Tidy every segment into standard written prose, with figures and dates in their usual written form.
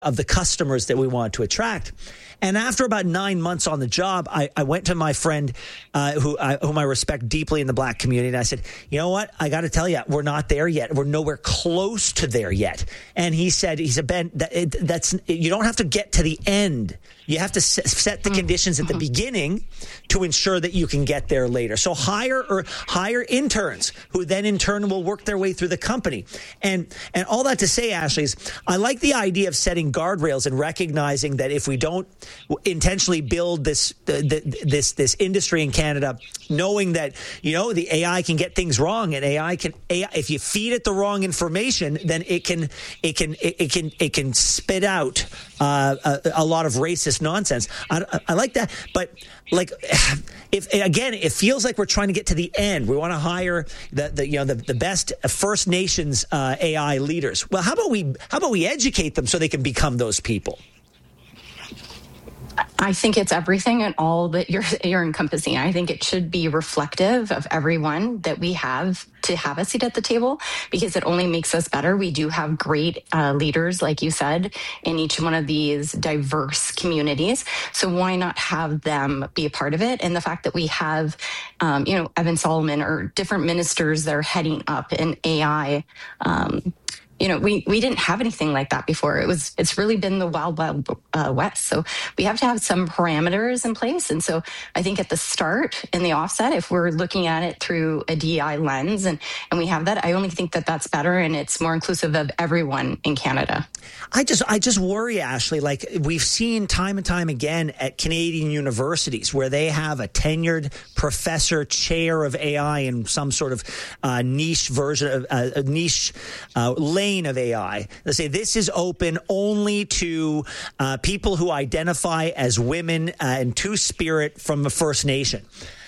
of the customers that we want to attract. And after about 9 months on the job, I went to my friend whom I respect deeply in the Black community, and I said, you know what? I got to tell you, we're not there yet. We're nowhere close to there yet. And he said, Ben, that's you don't have to get to the end. You have to set the conditions at the beginning to ensure that you can get there later. So hire interns who then in turn will work their way through the company. And all that to say, Ashley, is I like the idea of setting guardrails and recognizing that if we don't intentionally build this industry in Canada, knowing that, you know, the AI can get things wrong, and AI if you feed it the wrong information, then it can spit out a lot of racist nonsense. I like that, but like, if again, it feels like we're trying to get to the end. We want to hire the best First Nations AI leaders. Well, how about we educate them so they can become those people? I think it's everything and all that you're encompassing. I think it should be reflective of everyone that we have to have a seat at the table, because it only makes us better. We do have great leaders, like you said, in each one of these diverse communities. So why not have them be a part of it? And the fact that we have, Evan Solomon or different ministers that are heading up in AI. We didn't have anything like that before. It's really been the wild west. So we have to have some parameters in place. And so I think at the start, in the offset, if we're looking at it through a DEI lens and we have that, I only think that that's better and it's more inclusive of everyone in Canada. I just worry, Ashley, like we've seen time and time again at Canadian universities where they have a tenured professor chair of AI in some sort of niche version of a niche lane of AI. They say this is open only to people who identify as women and Two-Spirit from the First Nation.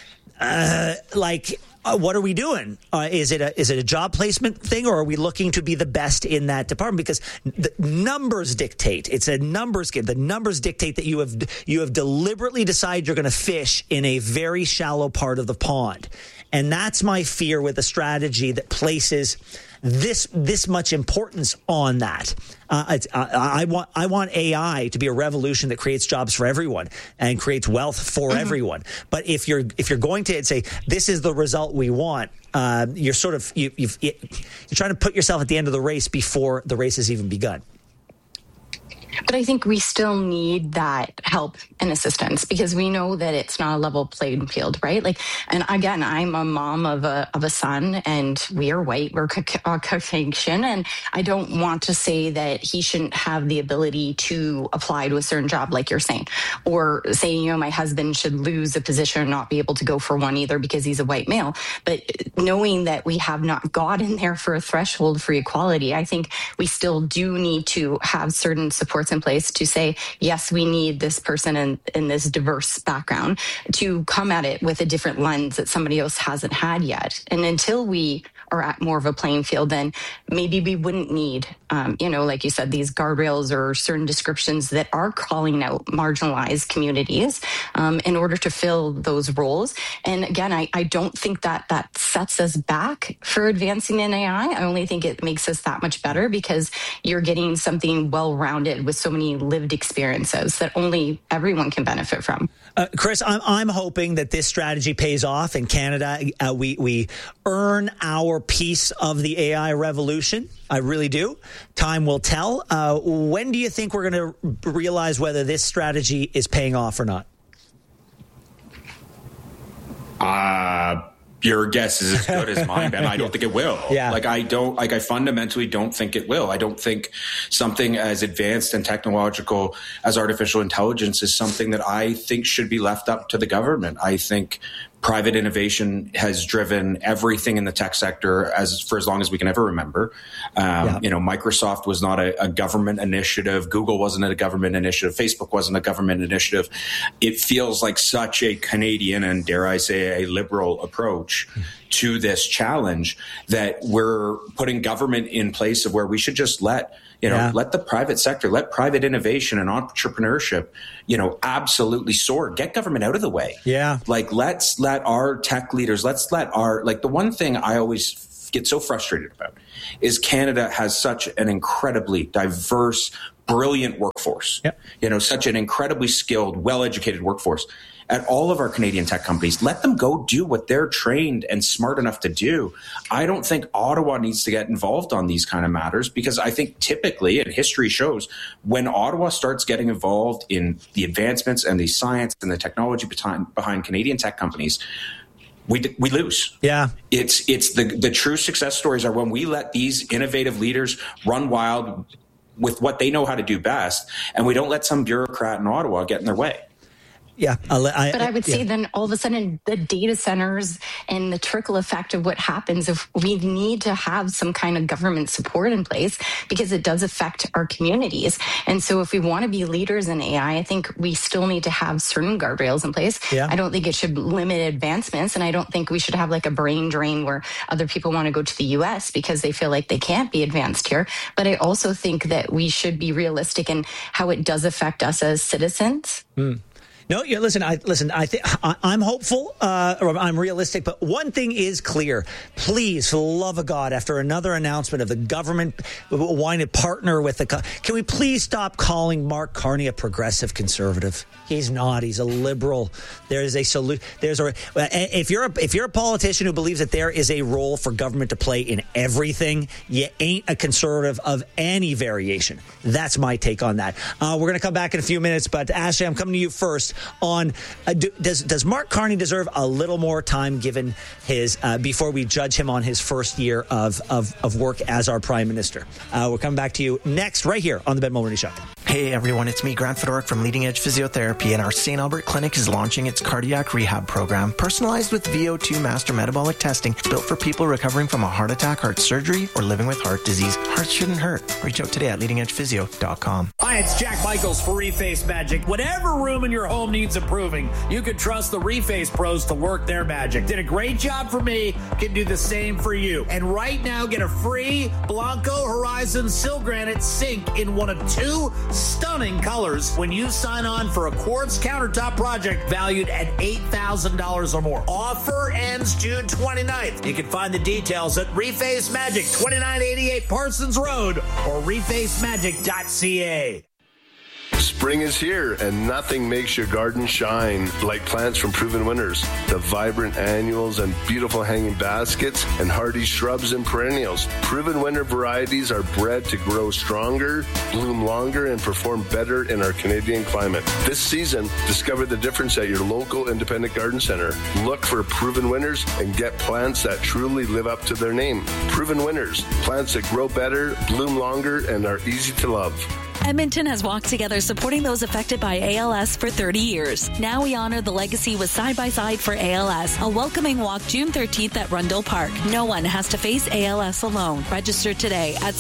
What are we doing? Is it a job placement thing, or are we looking to be the best in that department? Because the numbers dictate. It's a numbers game. The numbers dictate that you have deliberately decided you're going to fish in a very shallow part of the pond. And that's my fear with a strategy that places this much importance on that. I want AI to be a revolution that creates jobs for everyone and creates wealth for everyone. But if you're going to say this is the result we want, you're sort of you're trying to put yourself at the end of the race before the race has even begun. But I think we still need that help and assistance, because we know that it's not a level playing field, right? Like, and again, I'm a mom of a son, and we are white, we're Caucasian, and I don't want to say that he shouldn't have the ability to apply to a certain job, like you're saying, or saying, my husband should lose a position and not be able to go for one either because he's a white male. But knowing that we have not gotten there for a threshold for equality, I think we still do need to have certain supports in place to say, yes, we need this person in this diverse background to come at it with a different lens that somebody else hasn't had yet. And until we are at more of a playing field, then maybe we wouldn't need, like you said, these guardrails or certain descriptions that are calling out marginalized communities in order to fill those roles. And again, I don't think that sets us back for advancing in AI. I only think it makes us that much better, because you're getting something well-rounded with so many lived experiences that only everyone can benefit from. Chris, I'm hoping that this strategy pays off in Canada. We earn our piece of the AI revolution. I really do. Time will tell. When do you think we're going to realize whether this strategy is paying off or not? Your guess is as good as mine, Ben. I don't think it will. Yeah. I fundamentally don't think it will. I don't think something as advanced and technological as artificial intelligence is something that I think should be left up to the government. I think private innovation has driven everything in the tech sector for as long as we can ever remember. Microsoft was not a government initiative. Google wasn't a government initiative. Facebook wasn't a government initiative. It feels like such a Canadian and, dare I say, a liberal approach to this challenge that we're putting government in place of where we should just let the private sector, let private innovation and entrepreneurship, absolutely soar. Get government out of the way. Yeah. Let's let our tech leaders, the one thing I always get so frustrated about is Canada has such an incredibly diverse, brilliant workforce, such an incredibly skilled, well-educated workforce at all of our Canadian tech companies. Let them go do what they're trained and smart enough to do. I don't think Ottawa needs to get involved on these kind of matters, because I think typically, and history shows, when Ottawa starts getting involved in the advancements and the science and the technology behind Canadian tech companies, we lose. Yeah. It's the true success stories are when we let these innovative leaders run wild with what they know how to do best, and we don't let some bureaucrat in Ottawa get in their way. Yeah. But I would say then all of a sudden the data centers and the trickle effect of what happens if we need to have some kind of government support in place, because it does affect our communities. And so if we want to be leaders in AI, I think we still need to have certain guardrails in place. Yeah. I don't think it should limit advancements. And I don't think we should have like a brain drain where other people want to go to the US because they feel like they can't be advanced here. But I also think that we should be realistic in how it does affect us as citizens. No, I'm hopeful. I'm realistic, but one thing is clear. Please, for the love of God, after another announcement of the government wanting to partner with can we please stop calling Mark Carney a progressive conservative? He's not. He's a liberal. There is a solution. If you're a politician who believes that there is a role for government to play in everything, you ain't a conservative of any variation. That's my take on that. We're going to come back in a few minutes, but Ashley, I'm coming to you first. On does Mark Carney deserve a little more time given his before we judge him on his first year of work as our Prime Minister? We're coming back to you next, right here on the Ben Mulroney Show. Hey everyone, it's me, Grant Fedoruk from Leading Edge Physiotherapy, and our St. Albert Clinic is launching its cardiac rehab program, personalized with VO2 master metabolic testing. It's built for people recovering from a heart attack, heart surgery, or living with heart disease. Hearts shouldn't hurt. Reach out today at leadingedgephysio.com. Hi, it's Jack Michaels for Reface Magic. Whatever room in your home needs improving, you can trust the Reface pros to work their magic. Did a great job for me, can do the same for you. And right now, get a free Blanco Horizon Sil Granite sink in one of 2 stunning colors when you sign on for a quartz countertop project valued at $8,000 or more. Offer ends June 29th. You can find the details at Reface Magic, 2988 Parsons Road, or refacemagic.ca. Spring is here, and nothing makes your garden shine like plants from Proven Winners. The vibrant annuals and beautiful hanging baskets and hardy shrubs and perennials. Proven Winner varieties are bred to grow stronger, bloom longer, and perform better in our Canadian climate. This season, discover the difference at your local independent garden center. Look for Proven Winners and get plants that truly live up to their name. Proven Winners, plants that grow better, bloom longer, and are easy to love. Edmonton has walked together supporting those affected by ALS for 30 years. Now we honor the legacy with Side by Side for ALS, a welcoming walk June 13th at Rundle Park. No one has to face ALS alone. Register today at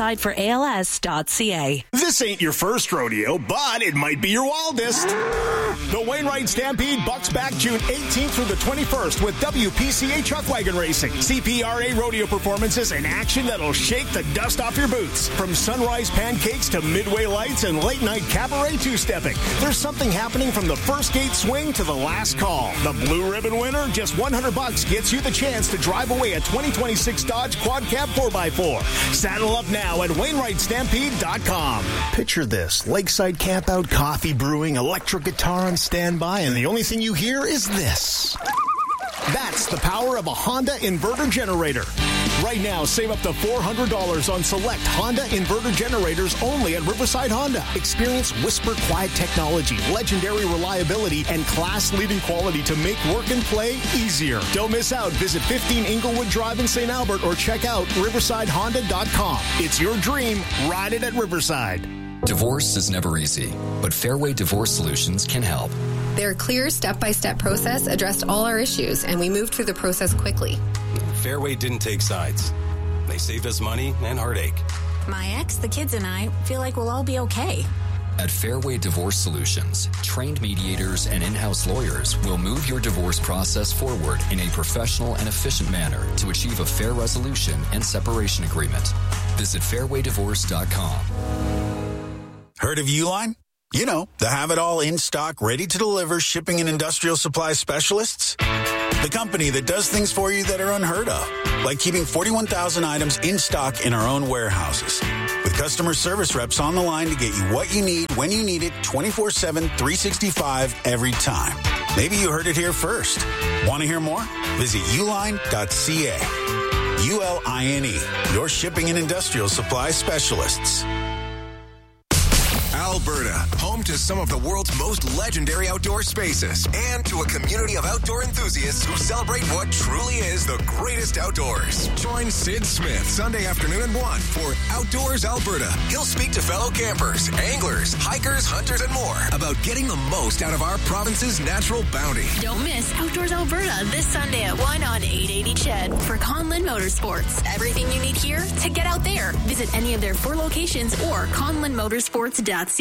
sidebyside4als.ca. This ain't your first rodeo, but it might be your wildest. The Wainwright Stampede bucks back June 18th through the 21st with WPCA Chuck Wagon Racing. CPRA rodeo performances and action that'll shake the dust off your boots. From sunrise pancakes to midway lights and late night cabaret two-stepping. There's something happening from the first gate swing to the last call. The blue ribbon winner, just $100 gets you the chance to drive away a 2026 Dodge Quad Cab 4x4. Saddle up now at WainwrightStampede.com. Picture this: lakeside campout, coffee brewing, electric guitar on standby, and the only thing you hear is this. That's the power of a Honda inverter generator. Right now, save up to $400 on select Honda inverter generators only at Riverside Honda. Experience whisper quiet technology, legendary reliability, and class-leading quality to make work and play easier. Don't miss out. Visit 15 Inglewood Drive in St. Albert or check out riversidehonda.com. It's your dream. Ride it at Riverside. Divorce is never easy, but Fairway Divorce Solutions can help. Their clear step-by-step process addressed all our issues, and we moved through the process quickly. Fairway didn't take sides. They saved us money and heartache. My ex, the kids, and I feel like we'll all be okay. At Fairway Divorce Solutions, trained mediators and in-house lawyers will move your divorce process forward in a professional and efficient manner to achieve a fair resolution and separation agreement. Visit fairwaydivorce.com. Heard of Uline? You know, the have-it-all in stock, ready-to-deliver shipping and industrial supply specialists. the company that does things for you that are unheard of, like keeping 41,000 items in stock in our own warehouses. With customer service reps on the line to get you what you need when you need it 24/7, 365 every time. Maybe you heard it here first. Want to hear more? Visit uline.ca. ULINE, your shipping and industrial supply specialists. Alberta, home to some of the world's most legendary outdoor spaces and to a community of outdoor enthusiasts who celebrate what truly is the greatest outdoors. Join Sid Smith Sunday afternoon at 1 for Outdoors Alberta. He'll speak to fellow campers, anglers, hikers, hunters, and more about getting the most out of our province's natural bounty. Don't miss Outdoors Alberta this Sunday at 1 on 880 CHED for Conlin Motorsports. Everything you need here to get out there. Visit any of their 4 locations or conlinmotorsports.ca.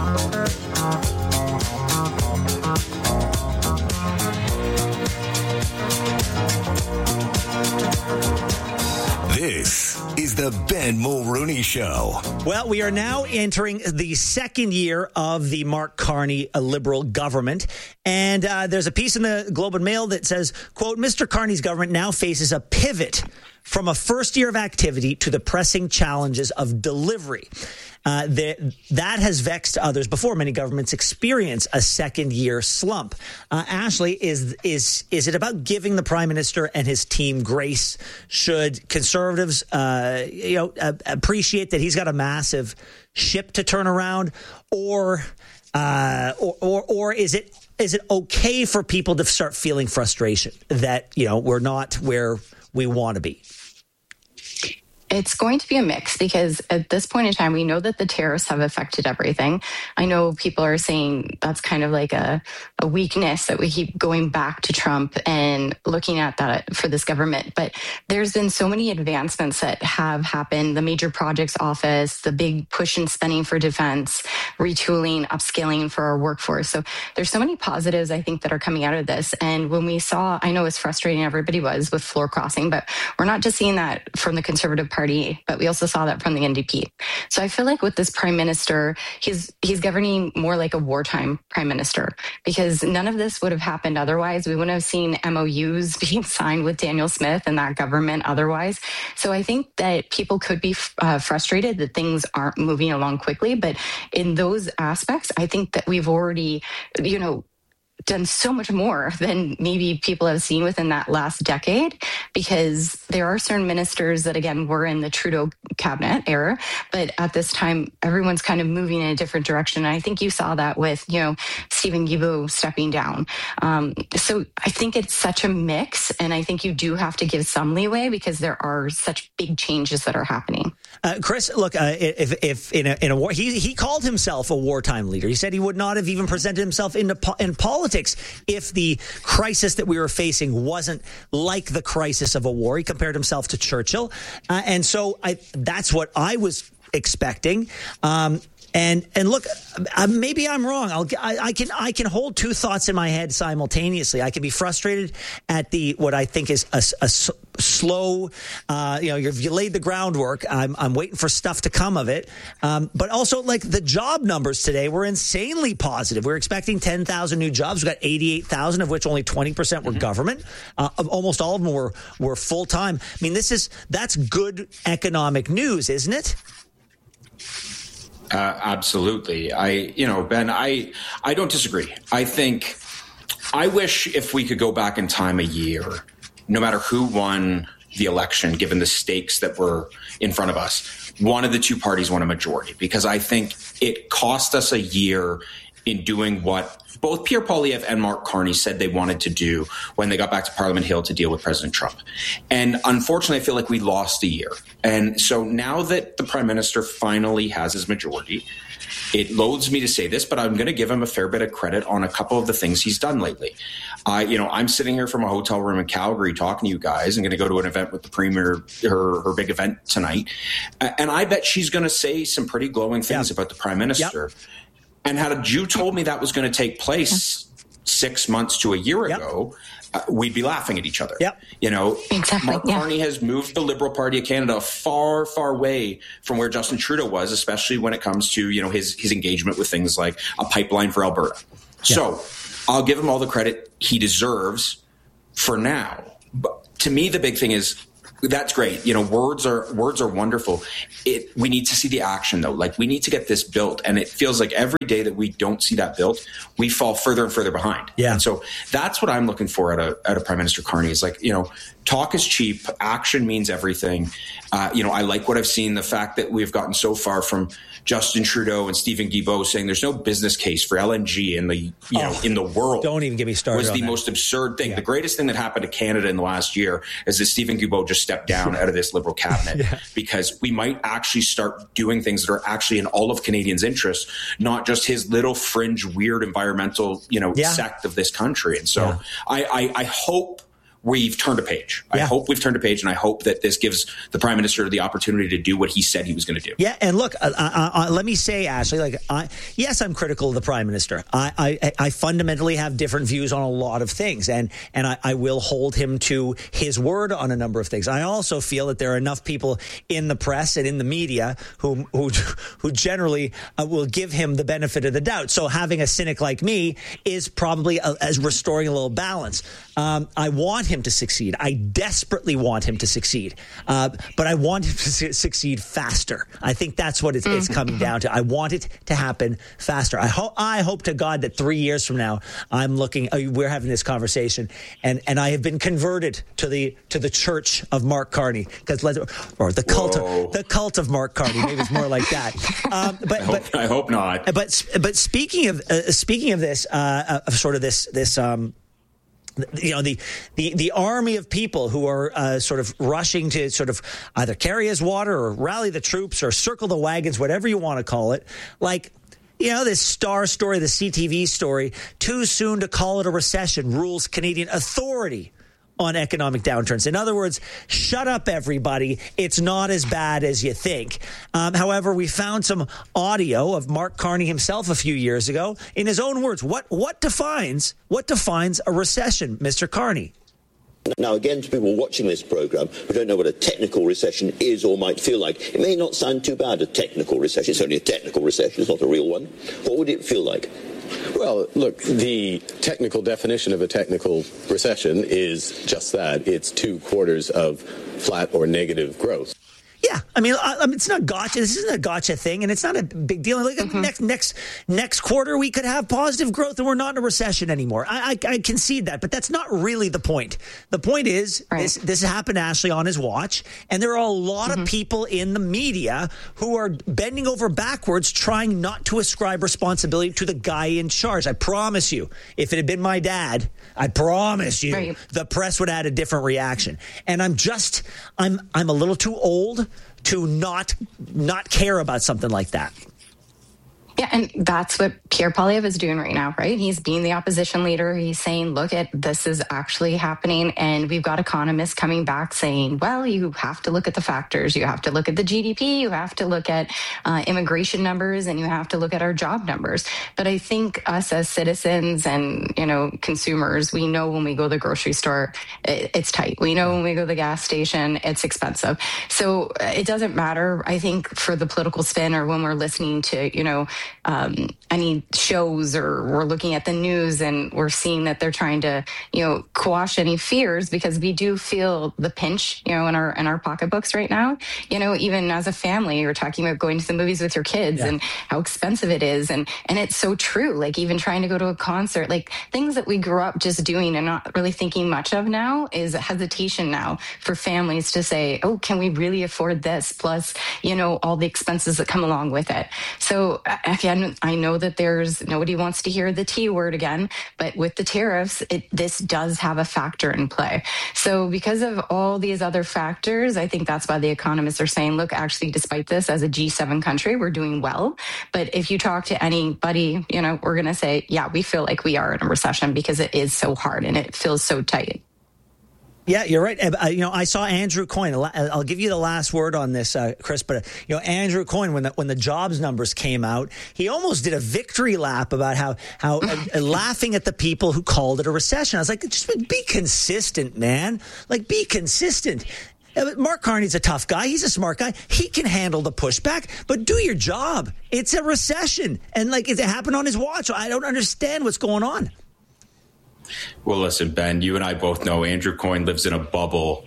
This is the Ben Mulrooney Show. Well, we are now entering the second year of the Mark Carney Liberal government. And there's a piece in the Globe and Mail that says, quote, Mr. Carney's government now faces a pivot from a first year of activity to the pressing challenges of delivery. That has vexed others before. Many governments experience a second year slump. Ashley, is it about giving the Prime Minister and his team grace? Should Conservatives, appreciate that he's got a massive ship to turn around, or is it okay for people to start feeling frustration that we're not where we want to be? It's going to be a mix because at this point in time, we know that the tariffs have affected everything. I know people are saying that's kind of like a weakness that we keep going back to Trump and looking at that for this government. But there's been so many advancements that have happened. The major projects office, the big push in spending for defense, retooling, upskilling for our workforce. So there's so many positives, I think, that are coming out of this. And when we saw, I know it's frustrating, everybody was with floor crossing, but we're not just seeing that from the Conservative Party, but we also saw that from the NDP. So I feel like with this Prime Minister, he's governing more like a wartime Prime Minister, because none of this would have happened otherwise. We wouldn't have seen MOUs being signed with Daniel Smith and that government otherwise. So I think that people could be frustrated that things aren't moving along quickly. But in those aspects, I think that we've already, done so much more than maybe people have seen within that last decade, because there are certain ministers that, again, were in the Trudeau cabinet era, but at this time, everyone's kind of moving in a different direction. And I think you saw that with, Stephen Guilbeault stepping down. So I think it's such a mix, and I think you do have to give some leeway because there are such big changes that are happening. Chris, look, if in a war, he called himself a wartime leader. He said he would not have even presented himself in politics if the crisis that we were facing wasn't like the crisis of a war. He compared himself to Churchill. And so that's what I was expecting. And look, maybe I'm wrong. I can hold two thoughts in my head simultaneously. I can be frustrated at what I think is a slow, you laid the groundwork. I'm waiting for stuff to come of it. But also, like, the job numbers today were insanely positive. We're expecting 10,000 new jobs. We got 88,000, of which only 20% were government. Almost all of them were full time. I mean, that's good economic news, isn't it? Absolutely. Ben, I don't disagree. I wish if we could go back in time a year, no matter who won the election, given the stakes that were in front of us, one of the two parties won a majority, because I think it cost us a year in doing what both Pierre Poilievre and Mark Carney said they wanted to do when they got back to Parliament Hill to deal with President Trump. And unfortunately, I feel like we lost a year. And so now that the Prime Minister finally has his majority, it loads me to say this, but I'm going to give him a fair bit of credit on a couple of the things he's done lately. I'm sitting here from a hotel room in Calgary talking to you guys. I'm going to go to an event with the Premier, her big event tonight. And I bet she's going to say some pretty glowing things about the Prime Minister. Yep. And had you told me that was going to take place 6 months to a year ago, we'd be laughing at each other. Yep. Exactly. Mark Carney has moved the Liberal Party of Canada far, far away from where Justin Trudeau was, especially when it comes to, his engagement with things like a pipeline for Alberta. Yep. So I'll give him all the credit he deserves for now. But to me, the big thing is, that's great. Words are wonderful. We need to see the action, though. Like, we need to get this built. And it feels like every day that we don't see that built, we fall further and further behind. Yeah. And so that's what I'm looking for at a Prime Minister Carney, is like, talk is cheap. Action means everything. I like what I've seen. The fact that we've gotten so far from Justin Trudeau and Stephen Guilbeault saying there's no business case for LNG in the world. Don't even get me started. Was the most absurd thing. Yeah. The greatest thing that happened to Canada in the last year is that Stephen Guilbeault just stepped down out of this Liberal cabinet, because we might actually start doing things that are actually in all of Canadians' interests, not just his little fringe, weird environmental, sect of this country. And so I hope we've turned a page. I hope we've turned a page, and I hope that this gives the Prime Minister the opportunity to do what he said he was going to do. Yeah, and look, let me say, Ashley, yes, I'm critical of the Prime Minister. I fundamentally have different views on a lot of things, and I will hold him to his word on a number of things. I also feel that there are enough people in the press and in the media who generally will give him the benefit of the doubt. So having a cynic like me is probably as restoring a little balance. I want him to succeed. I desperately want him to succeed. But I want him to succeed faster. I think that's what it's coming down to. I want it to happen faster. I hope to God that 3 years from now, we're having this conversation, and I have been converted to the church of Mark Carney, or the cult of Mark Carney. Maybe it's more like that. I hope not. But speaking of this, sort of this. The army of people who are sort of rushing to sort of either carry his water or rally the troops or circle the wagons, whatever you want to call it. Like, this Star story, the CTV story, too soon to call it a recession, rules Canadian authority on economic downturns. In other words, shut up, everybody. It's not as bad as you think. However, we found some audio of Mark Carney himself a few years ago. In his own words, what defines a recession, Mr. Carney? Now, again, to people watching this program who don't know what a technical recession is or might feel like, it may not sound too bad, a technical recession. It's only a technical recession. It's not a real one. What would it feel like? Well, look, the technical definition of a technical recession is just that. It's 2 quarters of flat or negative growth. Yeah, I mean, it's not gotcha. This isn't a gotcha thing, and it's not a big deal. Like next quarter, we could have positive growth, and we're not in a recession anymore. I concede that, but that's not really the point. The point is, this happened, Ashley, on his watch, and there are a lot of people in the media who are bending over backwards trying not to ascribe responsibility to the guy in charge. I promise you, if it had been my dad, I promise you, the press would have had a different reaction. And I'm a little too old to not care about something like that. Yeah, and that's what Pierre Poilievre is doing right now, right? He's being the opposition leader. He's saying, look, this is actually happening. And we've got economists coming back saying, well, you have to look at the factors. You have to look at the GDP. You have to look at immigration numbers, and you have to look at our job numbers. But I think us as citizens and, consumers, we know when we go to the grocery store, it's tight. We know when we go to the gas station, it's expensive. So it doesn't matter, I think, for the political spin or when we're listening to, any shows or we're looking at the news and we're seeing that they're trying to, quash any fears, because we do feel the pinch, in our pocketbooks right now. Even as a family, you're talking about going to the movies with your kids and how expensive it is. And it's so true. Like even trying to go to a concert, like things that we grew up just doing and not really thinking much of now is a hesitation now for families to say, oh, can we really afford this? Plus, all the expenses that come along with it. So again, I know that nobody wants to hear the T word again, but with the tariffs, this does have a factor in play. So because of all these other factors, I think that's why the economists are saying, look, actually, despite this, as a G7 country, we're doing well. But if you talk to anybody, we're going to say, yeah, we feel like we are in a recession because it is so hard and it feels so tight. Yeah, you're right. I saw Andrew Coyne. I'll give you the last word on this, Chris. But Andrew Coyne, when the jobs numbers came out, he almost did a victory lap about how laughing at the people who called it a recession. I was like, just be consistent, man. Like, be consistent. Mark Carney's a tough guy. He's a smart guy. He can handle the pushback, but do your job. It's a recession, and it happened on his watch. I don't understand what's going on. Well, listen, Ben, you and I both know Andrew Coyne lives in a bubble,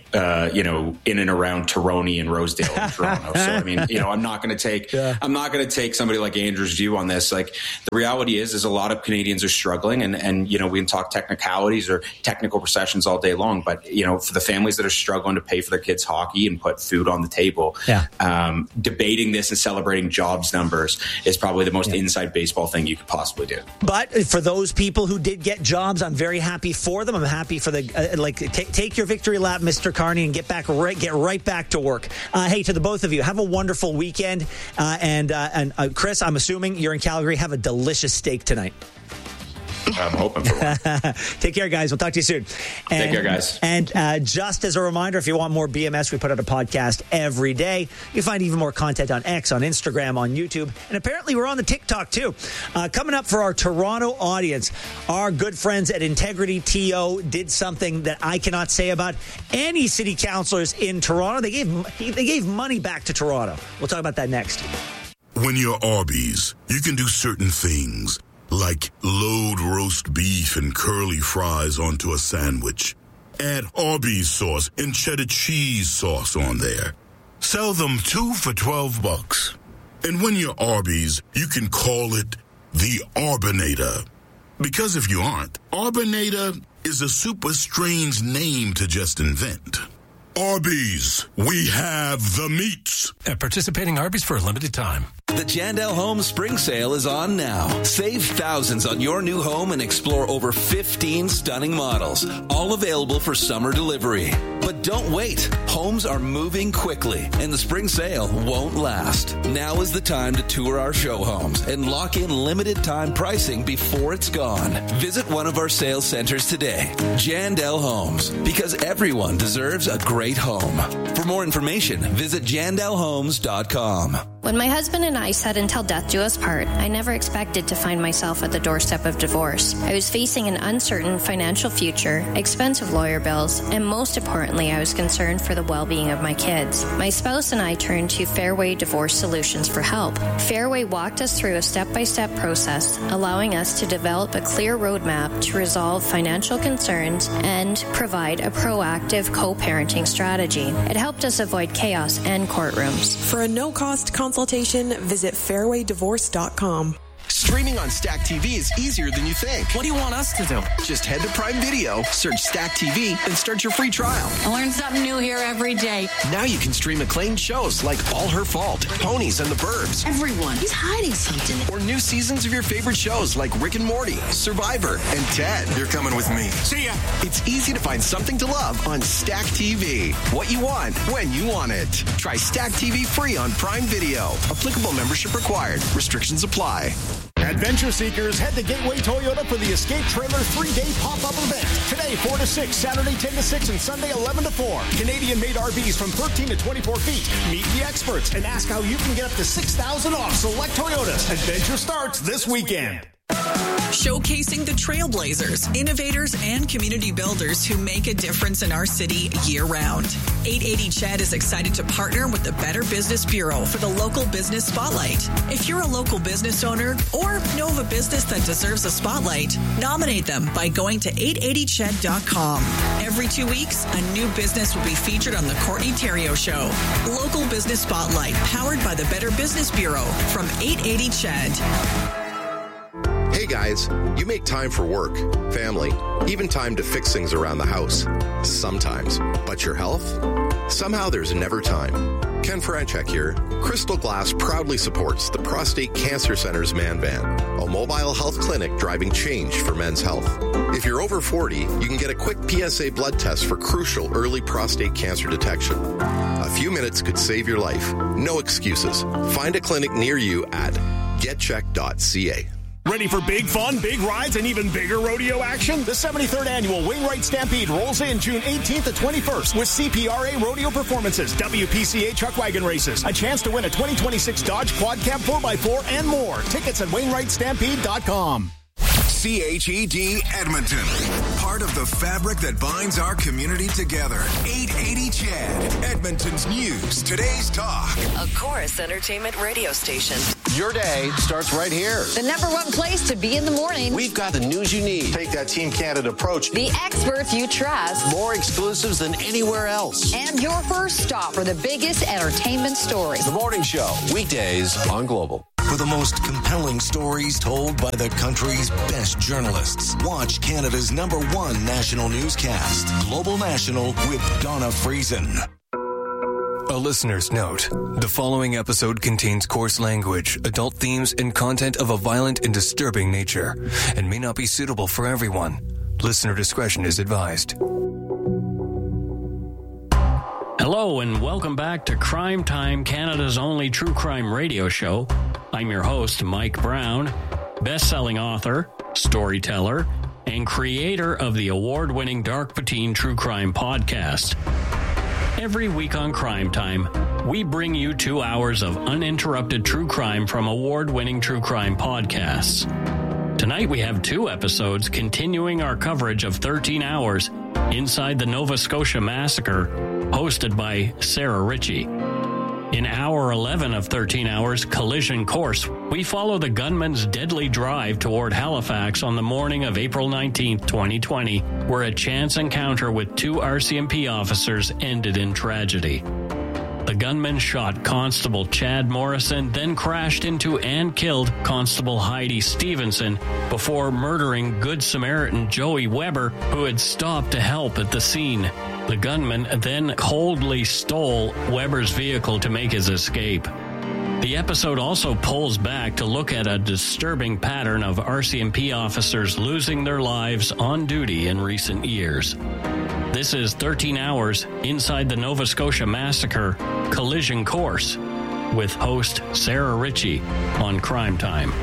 in and around Toronto and Rosedale in Toronto. So, I mean, I'm not going to take somebody like Andrew's view on this. Like, the reality is a lot of Canadians are struggling, and we can talk technicalities or technical recessions all day long. But, for the families that are struggling to pay for their kids' hockey and put food on the table, debating this and celebrating jobs numbers is probably the most inside baseball thing you could possibly do. But for those people who did get jobs, I'm very happy for them. I'm happy for take your victory lap, Mr. Carney, and get right back to work. Hey, to the both of you, have a wonderful weekend. And Chris, I'm assuming you're in Calgary. Have a delicious steak tonight. I'm hoping for one. Take care, guys. We'll talk to you soon. Take care, guys. And just as a reminder, if you want more BMS, we put out a podcast every day. You find even more content on X, on Instagram, on YouTube. And apparently we're on the TikTok, too. Coming up for our Toronto audience, our good friends at Integrity TO did something that I cannot say about any city councillors in Toronto. They gave money back to Toronto. We'll talk about that next. When you're Arby's, you can do certain things, like load roast beef and curly fries onto a sandwich. Add Arby's sauce and cheddar cheese sauce on there. Sell them 2 for $12. And when you're Arby's, you can call it the Arbinator. Because if you aren't, Arbinator is a super strange name to just invent. Arby's, we have the meats. At participating Arby's for a limited time. The Jandel Home Spring Sale is on now. Save thousands on your new home and explore over 15 stunning models, all available for summer delivery. But don't wait. Homes are moving quickly, and the spring sale won't last. Now is the time to tour our show homes and lock in limited time pricing before it's gone. Visit one of our sales centers today. Jandel Homes, because everyone deserves a great home. For more information, visit jandelhomes.com. When my husband and I said until death do us part, I never expected to find myself at the doorstep of divorce. I was facing an uncertain financial future, expensive lawyer bills, and most importantly, I was concerned for the well-being of my kids. My spouse and I turned to Fairway Divorce Solutions for help. Fairway walked us through a step-by-step process, allowing us to develop a clear roadmap to resolve financial concerns and provide a proactive co-parenting strategy. It helped us avoid chaos and courtrooms. For a no-cost consultation, visit fairwaydivorce.com. Streaming on Stack TV is easier than you think. What do you want us to do? Just head to Prime Video, search Stack TV, and start your free trial. I learn something new here every day. Now you can stream acclaimed shows like All Her Fault, Ponies, and The Burbs. Everyone is hiding something. Or new seasons of your favorite shows like Rick and Morty, Survivor, and Ted. You're coming with me. See ya. It's easy to find something to love on Stack TV. What you want, when you want it. Try Stack TV free on Prime Video. Applicable membership required. Restrictions apply. Adventure seekers, head to Gateway Toyota for the Escape Trailer 3-day pop-up event. Today, 4 to 6, Saturday, 10 to 6, and Sunday, 11 to 4. Canadian-made RVs from 13 to 24 feet. Meet the experts and ask how you can get up to $6,000 off select Toyotas. Adventure starts this weekend. Showcasing the trailblazers, innovators, and community builders who make a difference in our city year-round. 880 CHED is excited to partner with the Better Business Bureau for the Local Business Spotlight. If you're a local business owner or know of a business that deserves a spotlight, nominate them by going to 880ched.com. Every 2 weeks, a new business will be featured on the Courtney Theriault Show. Local Business Spotlight, powered by the Better Business Bureau from 880 CHED. Hey guys, you make time for work, family, even time to fix things around the house. Sometimes. But your health? Somehow there's never time. Ken Franchek here. Crystal Glass proudly supports the Prostate Cancer Center's Man Van, a mobile health clinic driving change for men's health. If you're over 40, you can get a quick PSA blood test for crucial early prostate cancer detection. A few minutes could save your life. No excuses. Find a clinic near you at getcheck.ca. Ready for big fun, big rides, and even bigger rodeo action? The 73rd Annual Wainwright Stampede rolls in June 18th to 21st with CPRA Rodeo Performances, WPCA Truck Wagon Races, a chance to win a 2026 Dodge Quad Cab 4x4, and more. Tickets at WainwrightStampede.com. CHED Edmonton, part of the fabric that binds our community together. 880 CHED, Edmonton's news, today's talk. A Chorus Entertainment radio station. Your day starts right here. The number one place to be in the morning. We've got the news you need. Take that Team Canada approach. The experts you trust. More exclusives than anywhere else. And your first stop for the biggest entertainment stories. The Morning Show, weekdays on Global. For the most compelling stories told by the country's best journalists, watch Canada's #1 national newscast, Global National with Donna Friesen. A listener's note. The following episode contains coarse language, adult themes, and content of a violent and disturbing nature, and may not be suitable for everyone. Listener discretion is advised. Hello and welcome back to Crime Time, Canada's only true crime radio show. I'm your host, Mike Brown, best-selling author, storyteller, and creator of the award-winning Dark Poutine True Crime podcast. Every week on Crime Time, we bring you 2 hours of uninterrupted true crime from award-winning true crime podcasts. Tonight we have 2 episodes continuing our coverage of 13 Hours Inside the Nova Scotia Massacre, hosted by Sarah Ritchie. In Hour 11 of 13 Hours, Collision Course, we follow the gunman's deadly drive toward Halifax on the morning of April 19, 2020, where a chance encounter with 2 RCMP officers ended in tragedy. The gunman shot Constable Chad Morrison, then crashed into and killed Constable Heidi Stevenson before murdering Good Samaritan Joey Weber, who had stopped to help at the scene. The gunman then coldly stole Weber's vehicle to make his escape. The episode also pulls back to look at a disturbing pattern of RCMP officers losing their lives on duty in recent years. This is 13 Hours Inside the Nova Scotia Massacre, Collision Course, with host Sarah Ritchie on Crime Time.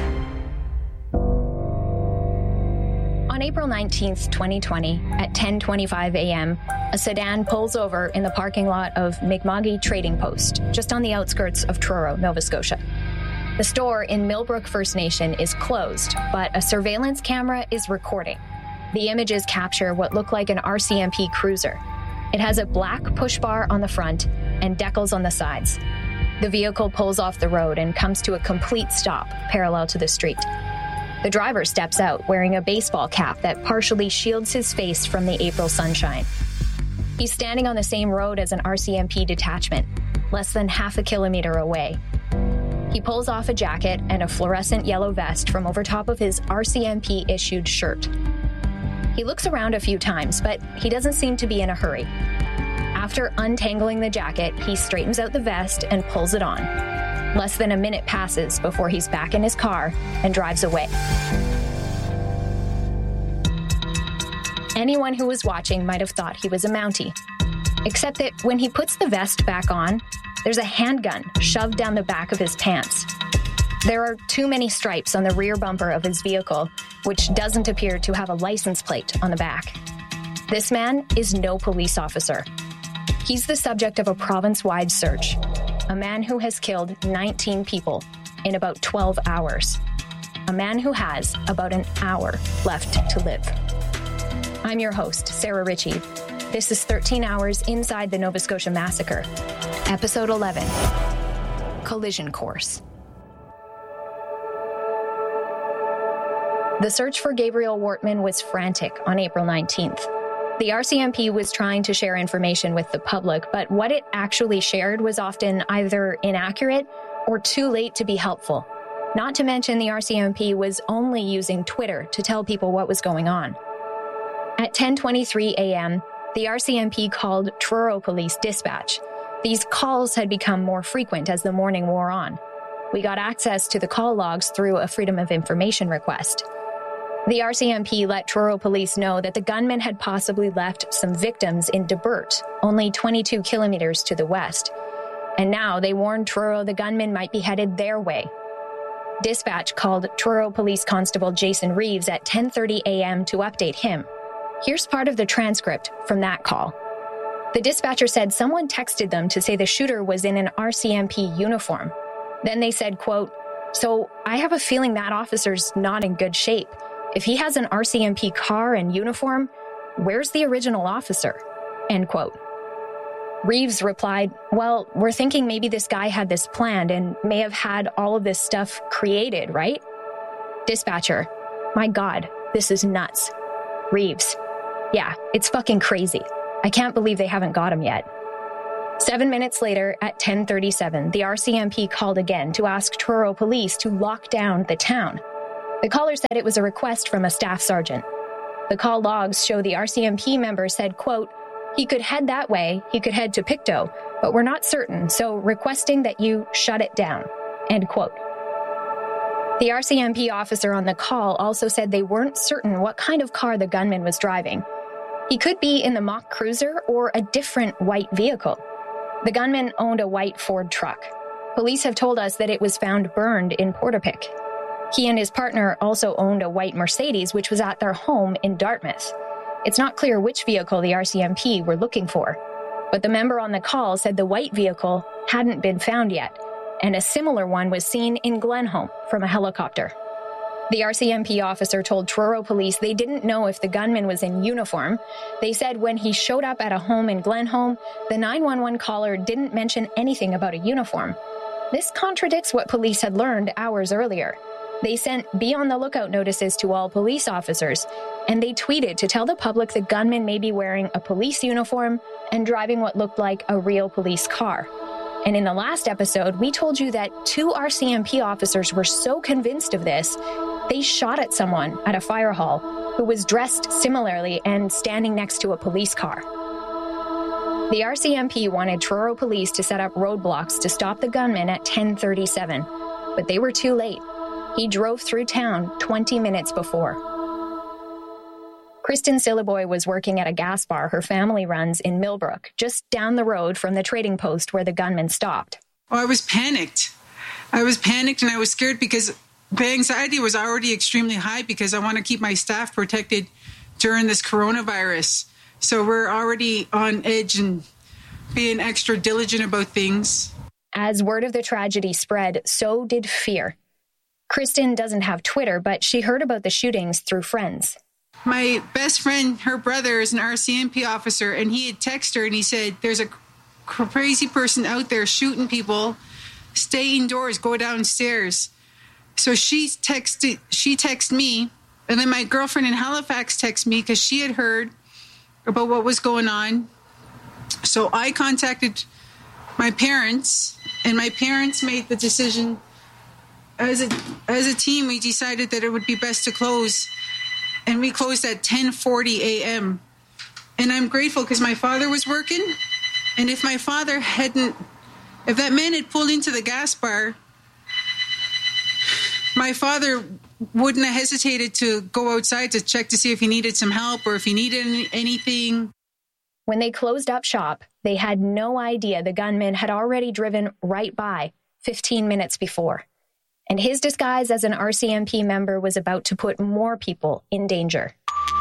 On April 19th, 2020, at 10:25 a.m., a sedan pulls over in the parking lot of Mi'kma'ki Trading Post, just on the outskirts of Truro, Nova Scotia. The store in Millbrook First Nation is closed, but a surveillance camera is recording. The images capture what look like an RCMP cruiser. It has a black push bar on the front and decals on the sides. The vehicle pulls off the road and comes to a complete stop parallel to the street. The driver steps out wearing a baseball cap that partially shields his face from the April sunshine. He's standing on the same road as an RCMP detachment, less than half a kilometer away. He pulls off a jacket and a fluorescent yellow vest from over top of his RCMP-issued shirt. He looks around a few times, but he doesn't seem to be in a hurry. After untangling the jacket, he straightens out the vest and pulls it on. Less than a minute passes before he's back in his car and drives away. Anyone who was watching might have thought he was a Mountie. Except that when he puts the vest back on, there's a handgun shoved down the back of his pants. There are too many stripes on the rear bumper of his vehicle, which doesn't appear to have a license plate on the back. This man is no police officer. He's the subject of a province-wide search. A man who has killed 19 people in about 12 hours. A man who has about an hour left to live. I'm your host, Sarah Ritchie. This is 13 Hours Inside the Nova Scotia Massacre, Episode 11, Collision Course. The search for Gabriel Wortman was frantic on April 19th. The RCMP was trying to share information with the public, but what it actually shared was often either inaccurate or too late to be helpful. Not to mention the RCMP was only using Twitter to tell people what was going on. At 10:23 a.m., the RCMP called Truro Police Dispatch. These calls had become more frequent as the morning wore on. We got access to the call logs through a Freedom of Information request. The RCMP let Truro Police know that the gunman had possibly left some victims in Debert, only 22 kilometers to the west. And now they warned Truro the gunman might be headed their way. Dispatch called Truro Police Constable Jason Reeves at 10:30 a.m. to update him. Here's part of the transcript from that call. The dispatcher said someone texted them to say the shooter was in an RCMP uniform. Then they said, quote, "So I have a feeling that officer's not in good shape. If he has an RCMP car and uniform, where's the original officer?" End quote. Reeves replied, "Well, we're thinking maybe this guy had this planned and may have had all of this stuff created, right?" Dispatcher, "My God, this is nuts." Reeves, "Yeah, it's fucking crazy. I can't believe they haven't got him yet." 7 minutes later, at 10:37, the RCMP called again to ask Truro police to lock down the town. The caller said it was a request from a staff sergeant. The call logs show the RCMP member said, quote, "He could head that way, he could head to Pictou, but we're not certain, so requesting that you shut it down," end quote. The RCMP officer on the call also said they weren't certain what kind of car the gunman was driving. He could be in the mock cruiser or a different white vehicle. The gunman owned a white Ford truck. Police have told us that it was found burned in Portapique. He and his partner also owned a white Mercedes, which was at their home in Dartmouth. It's not clear which vehicle the RCMP were looking for, but the member on the call said the white vehicle hadn't been found yet, and a similar one was seen in Glenholm from a helicopter. The RCMP officer told Truro police they didn't know if the gunman was in uniform. They said when he showed up at a home in Glenholm, the 911 caller didn't mention anything about a uniform. This contradicts what police had learned hours earlier. They sent be on the lookout notices to all police officers, and they tweeted to tell the public the gunman may be wearing a police uniform and driving what looked like a real police car. And in the last episode, we told you that 2 RCMP officers were so convinced of this, they shot at someone at a fire hall who was dressed similarly and standing next to a police car. The RCMP wanted Truro police to set up roadblocks to stop the gunman at 10:37, but they were too late. He drove through town 20 minutes before. Kristen Siliboy was working at a gas bar her family runs in Millbrook, just down the road from the trading post where the gunman stopped. I was panicked. And I was scared because the anxiety was already extremely high because I want to keep my staff protected during this coronavirus. So we're already on edge and being extra diligent about things. As word of the tragedy spread, so did fear. Kristen doesn't have Twitter, but she heard about the shootings through friends. My best friend, her brother, is an RCMP officer, and he had texted her and he said, "There's a crazy person out there shooting people. Stay indoors, go downstairs." So she texted me, and then my girlfriend in Halifax texted me because she had heard about what was going on. So I contacted my parents, and my parents made the decision. As a team, we decided that it would be best to close, and we closed at 10:40 a.m. And I'm grateful because my father was working, and if that man had pulled into the gas bar, my father wouldn't have hesitated to go outside to check to see if he needed some help or if he needed anything. When they closed up shop, they had no idea the gunman had already driven right by 15 minutes before. And his disguise as an RCMP member was about to put more people in danger.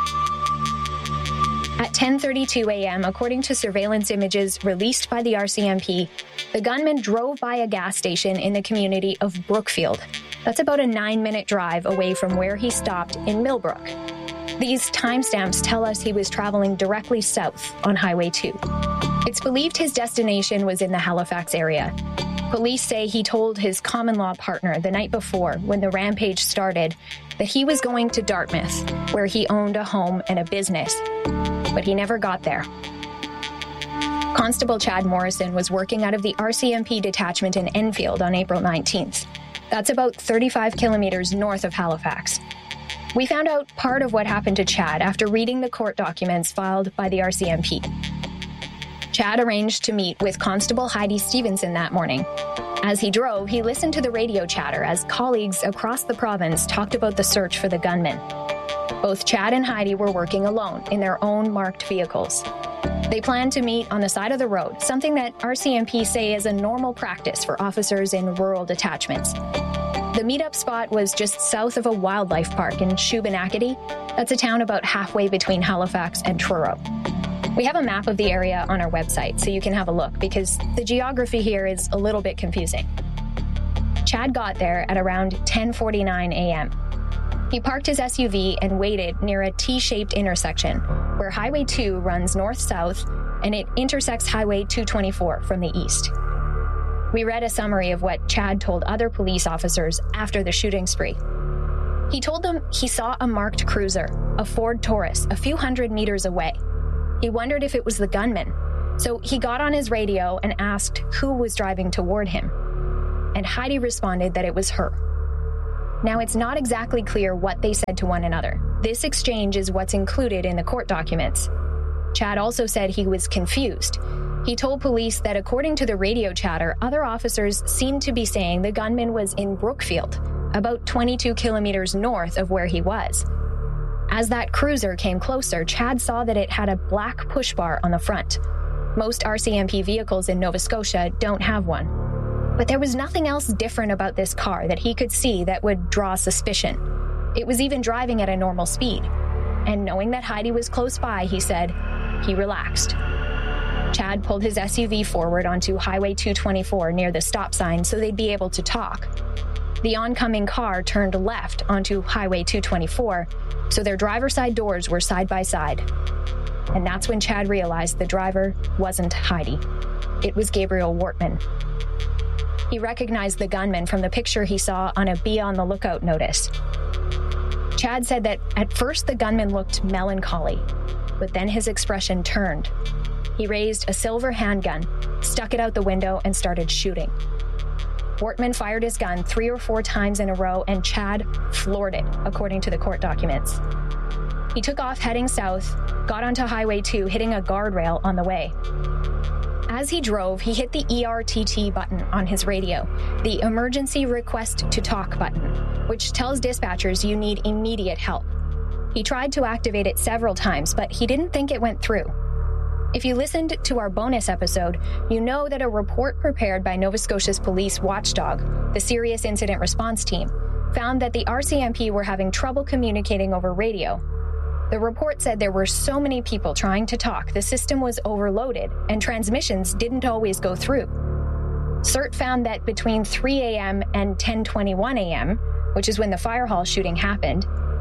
At 10:32 a.m., according to surveillance images released by the RCMP, the gunman drove by a gas station in the community of Brookfield. That's about a 9-minute drive away from where he stopped in Millbrook. These timestamps tell us he was traveling directly south on Highway 2. It's believed his destination was in the Halifax area. Police say he told his common-law partner the night before, when the rampage started, that he was going to Dartmouth, where he owned a home and a business. But he never got there. Constable Chad Morrison was working out of the RCMP detachment in Enfield on April 19th. That's about 35 kilometers north of Halifax. We found out part of what happened to Chad after reading the court documents filed by the RCMP. Chad arranged to meet with Constable Heidi Stevenson that morning. As he drove, he listened to the radio chatter as colleagues across the province talked about the search for the gunman. Both Chad and Heidi were working alone in their own marked vehicles. They planned to meet on the side of the road, something that RCMP say is a normal practice for officers in rural detachments. The meetup spot was just south of a wildlife park in Shubenacadie. That's a town about halfway between Halifax and Truro. We have a map of the area on our website, so you can have a look, because the geography here is a little bit confusing. Chad got there at around 10:49 a.m. He parked his SUV and waited near a T-shaped intersection, where Highway 2 runs north-south and it intersects Highway 224 from the east. We read a summary of what Chad told other police officers after the shooting spree. He told them he saw a marked cruiser, a Ford Taurus, a few hundred meters away. He wondered if it was the gunman, so he got on his radio and asked who was driving toward him. And Heidi responded that it was her. Now, it's not exactly clear what they said to one another. This exchange is what's included in the court documents. Chad also said he was confused. He told police that according to the radio chatter, other officers seemed to be saying the gunman was in Brookfield, about 22 kilometers north of where he was. As that cruiser came closer, Chad saw that it had a black push bar on the front. Most RCMP vehicles in Nova Scotia don't have one. But there was nothing else different about this car that he could see that would draw suspicion. It was even driving at a normal speed. And knowing that Heidi was close by, he said, he relaxed. Chad pulled his SUV forward onto Highway 224 near the stop sign so they'd be able to talk. The oncoming car turned left onto Highway 224, so their driver's side doors were side by side. And that's when Chad realized the driver wasn't Heidi. It was Gabriel Wortman. He recognized the gunman from the picture he saw on a Be on the Lookout notice. Chad said that at first the gunman looked melancholy, but then his expression turned. He raised a silver handgun, stuck it out the window, and started shooting. Wortman fired his gun 3 or 4 times in a row, and Chad floored it, according to the court documents. He took off heading south, got onto Highway 2, hitting a guardrail on the way. As he drove, he hit the ERTT button on his radio, the Emergency Request to Talk button, which tells dispatchers you need immediate help. He tried to activate it several times, but he didn't think it went through. If you listened to our bonus episode, you know that a report prepared by Nova Scotia's police watchdog, the Serious Incident Response Team, found that the RCMP were having trouble communicating over radio. The report said there were so many people trying to talk, the system was overloaded, and transmissions didn't always go through. CERT found that between 3 a.m. and 10:21 a.m., which is when the fire hall shooting happened,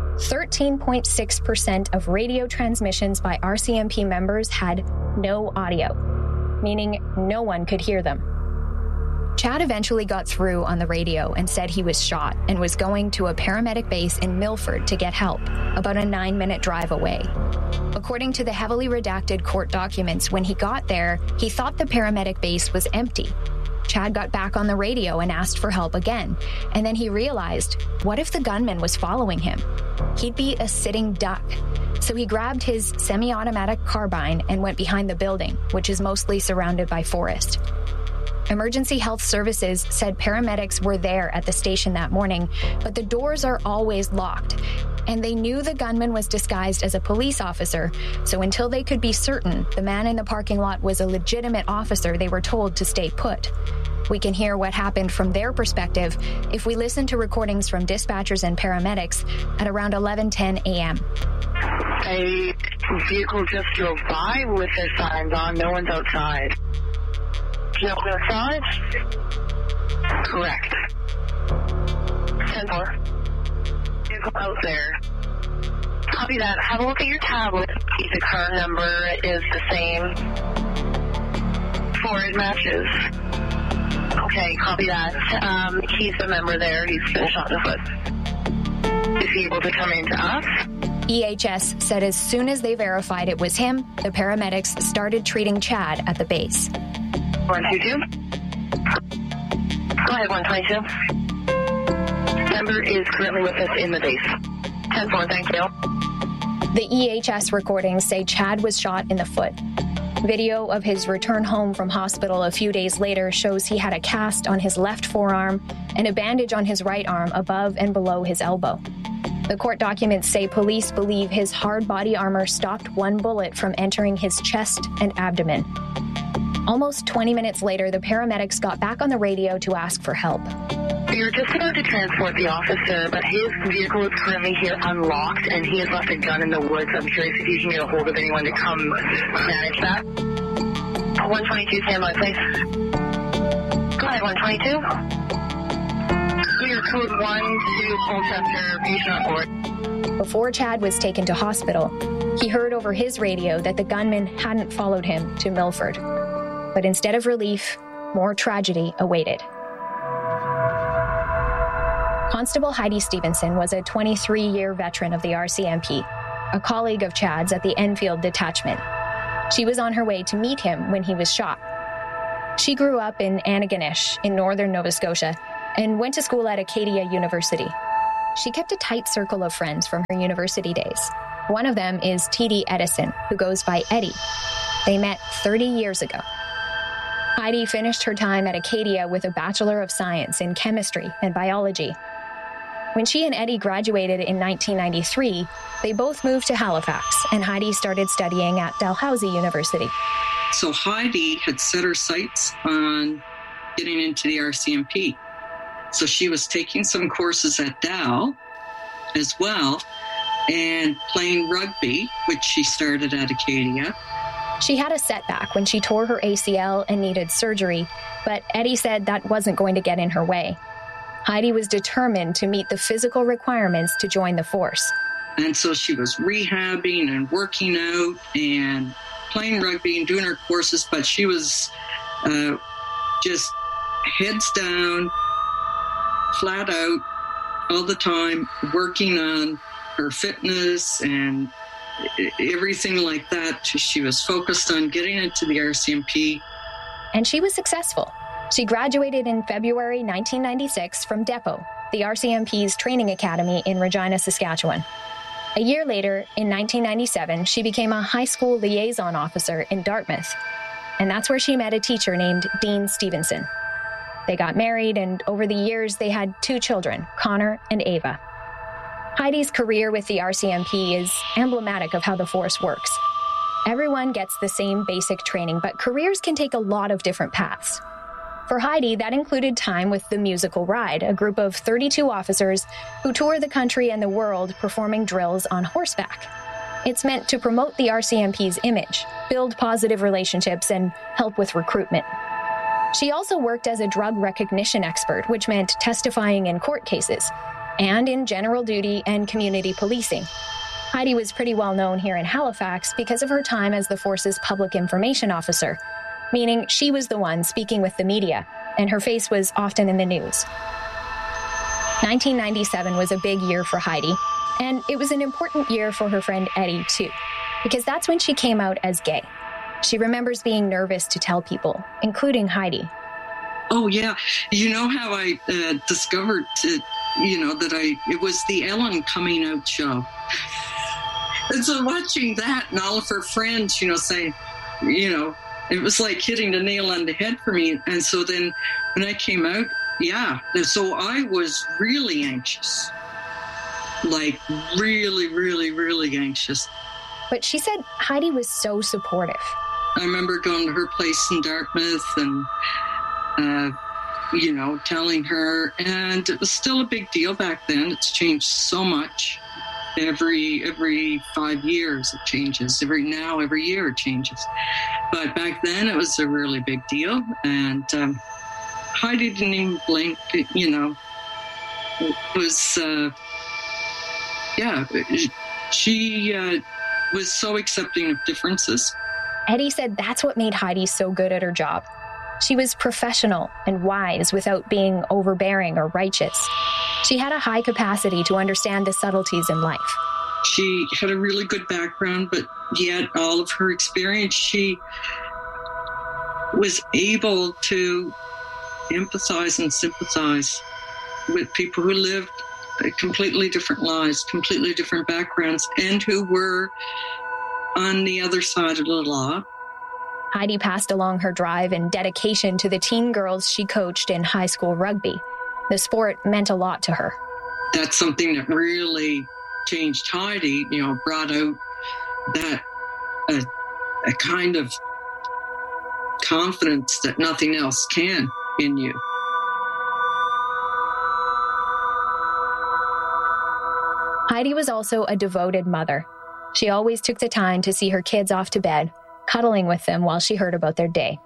13.6% of radio transmissions by RCMP members had no audio, meaning no one could hear them. Chad eventually got through on the radio and said he was shot and was going to a paramedic base in Milford to get help, about a 9-minute drive away. According to the heavily redacted court documents, when he got there, he thought the paramedic base was empty. Chad got back on the radio and asked for help again, and then he realized, what if the gunman was following him? He'd be a sitting duck. So he grabbed his semi-automatic carbine and went behind the building, which is mostly surrounded by forest. Emergency Health Services said paramedics were there at the station that morning, but the doors are always locked, and they knew the gunman was disguised as a police officer, so until they could be certain the man in the parking lot was a legitimate officer, they were told to stay put. We can hear what happened from their perspective if we listen to recordings from dispatchers and paramedics at around 11:10 a.m. A vehicle just drove by with their signs on. No one's outside. No one outside? Correct. 10-4. Vehicle out there. Copy that. Have a look at your tablet. The car number is the same. 4, it matches. Okay, copy that. He's the member there. He's been shot in the foot. Is he able to come in to us? EHS said as soon as they verified it was him, the paramedics started treating Chad at the base. 122. Go ahead, 122. Member is currently with us in the base. 10-4, thank you. The EHS recordings say Chad was shot in the foot. Video of his return home from hospital a few days later shows he had a cast on his left forearm and a bandage on his right arm above and below his elbow. The court documents say police believe his hard body armor stopped one bullet from entering his chest and abdomen. Almost 20 minutes later, the paramedics got back on the radio to ask for help. We were just about to transport the officer, but his vehicle is currently here unlocked, and he has left a gun in the woods. I'm curious if you can get a hold of anyone to come manage that. 122, stand by, please. Go ahead, 122. Clear code 1 to Colchester, patient on board. Before Chad was taken to hospital, He heard over his radio that the gunman hadn't followed him to Milford. But instead of relief, more tragedy awaited. Constable Heidi Stevenson was a 23-year veteran of the RCMP, a colleague of Chad's at the Enfield Detachment. She was on her way to meet him when he was shot. She grew up in Antigonish in northern Nova Scotia and went to school at Acadia University. She kept a tight circle of friends from her university days. One of them is TD Edison, who goes by Eddie. They met 30 years ago. Heidi finished her time at Acadia with a Bachelor of Science in Chemistry and Biology. When she and Eddie graduated in 1993, they both moved to Halifax, and Heidi started studying at Dalhousie University. So Heidi had set her sights on getting into the RCMP. So she was taking some courses at Dal as well, and playing rugby, which she started at Acadia. She had a setback when she tore her ACL and needed surgery, but Eddie said that wasn't going to get in her way. Heidi was determined to meet the physical requirements to join the force. And so she was rehabbing and working out and playing rugby and doing her courses, but she was just heads down, flat out, all the time, working on her fitness and everything like that. She was focused on getting into the RCMP. And she was successful. She graduated in February 1996 from Depot, the RCMP's training academy in Regina, Saskatchewan. A year later, in 1997, she became a high school liaison officer in Dartmouth. And that's where she met a teacher named Dean Stevenson. They got married, and over the years, they had 2 children, Connor and Ava. Heidi's career with the RCMP is emblematic of how the force works. Everyone gets the same basic training, but careers can take a lot of different paths. For Heidi, that included time with the Musical Ride, a group of 32 officers who tour the country and the world performing drills on horseback. It's meant to promote the RCMP's image, build positive relationships, and help with recruitment. She also worked as a drug recognition expert, which meant testifying in court cases, and in general duty and community policing. Heidi was pretty well known here in Halifax because of her time as the force's public information officer, meaning she was the one speaking with the media, and her face was often in the news. 1997 was a big year for Heidi, and it was an important year for her friend Eddie, too, because that's when she came out as gay. She remembers being nervous to tell people, including Heidi. Oh, yeah. You know how I discovered, that it was the Ellen coming out show. And so watching that and all of her friends, saying, it was like hitting the nail on the head for me. And so then when I came out, so I was really anxious. Like really, really, really anxious. But she said Heidi was so supportive. I remember going to her place in Dartmouth and, telling her. And it was still a big deal back then. It's changed so much. Every 5 years it changes. Every year it changes. But back then it was a really big deal. And Heidi didn't even blink, It was, she was so accepting of differences. Eddie said that's what made Heidi so good at her job. She was professional and wise without being overbearing or righteous. She had a high capacity to understand the subtleties in life. She had a really good background, but yet all of her experience, she was able to empathize and sympathize with people who lived completely different lives, completely different backgrounds, and who were on the other side of the law. Heidi passed along her drive and dedication to the teen girls she coached in high school rugby. The sport meant a lot to her. That's something that really changed Heidi, brought out that a kind of confidence that nothing else can in you. Heidi was also a devoted mother. She always took the time to see her kids off to bed, cuddling with them while she heard about their day.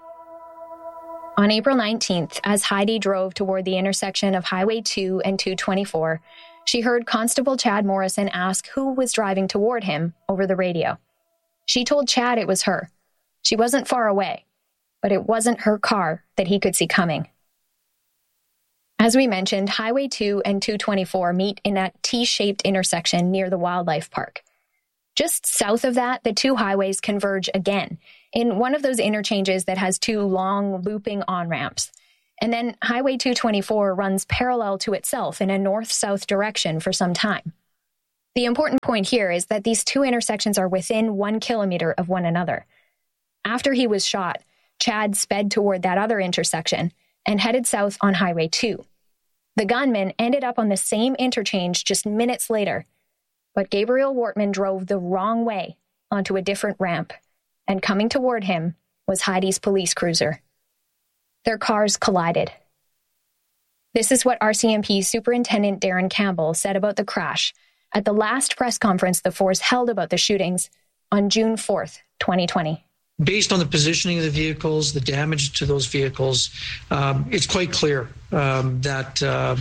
On April 19th, as Heidi drove toward the intersection of Highway 2 and 224, she heard Constable Chad Morrison ask who was driving toward him over the radio. She told Chad it was her. She wasn't far away, but it wasn't her car that he could see coming. As we mentioned, Highway 2 and 224 meet in a T-shaped intersection near the wildlife park. Just south of that, the two highways converge again in one of those interchanges that has two long, looping on-ramps. And then Highway 224 runs parallel to itself in a north-south direction for some time. The important point here is that these two intersections are within 1 kilometer of one another. After he was shot, Chad sped toward that other intersection and headed south on Highway 2. The gunman ended up on the same interchange just minutes later, but Gabriel Wortman drove the wrong way onto a different ramp, and coming toward him was Heidi's police cruiser. Their cars collided. This is what RCMP Superintendent Darren Campbell said about the crash at the last press conference the force held about the shootings on June 4th, 2020. Based on the positioning of the vehicles, the damage to those vehicles, it's quite clear that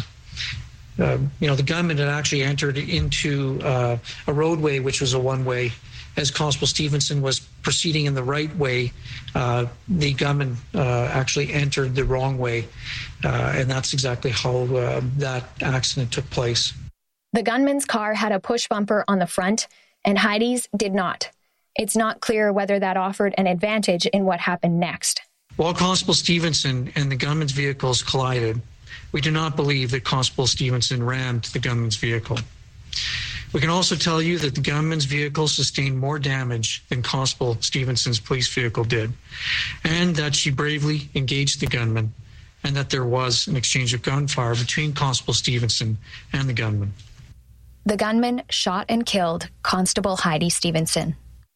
the gunman had actually entered into a roadway which was a one-way. As Constable Stevenson was proceeding in the right way, the gunman actually entered the wrong way, and that's exactly how that accident took place. The gunman's car had a push bumper on the front, and Heidi's did not. It's not clear whether that offered an advantage in what happened next. While Constable Stevenson and the gunman's vehicles collided, we do not believe that Constable Stevenson rammed the gunman's vehicle. We can also tell you that the gunman's vehicle sustained more damage than Constable Stevenson's police vehicle did, and that she bravely engaged the gunman, and that there was an exchange of gunfire between Constable Stevenson and the gunman. The gunman shot and killed Constable Heidi Stevenson.